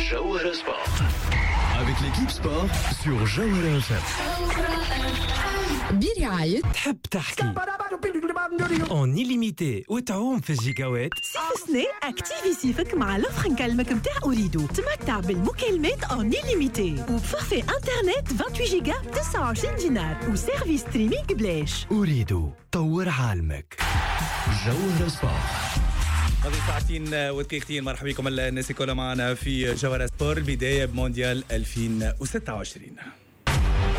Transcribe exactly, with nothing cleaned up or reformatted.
Jawhara Sport. Avec l'équipe sport sur Jawhara F M. برعاية تحب تحكي اون illimité وتعوم في الجيجاوات. صيف سنة اكتيفي صيفك مع لوفر نكلمك متاع أوريدو. تمتع بالمكالمات اون illimité وبفورفي انترنت ثمانية وعشرين جيجا تسعة وعشرين دينار وسيرفيس ستريمينغ بلاش. أريد طور عالمك. Jawhara Sport. هذه ساعتين ودقيقتين. مرحبا بكم الناس كلها معنا في جوهرة سبور. بداية بمونديال ألفين وستة وعشرين.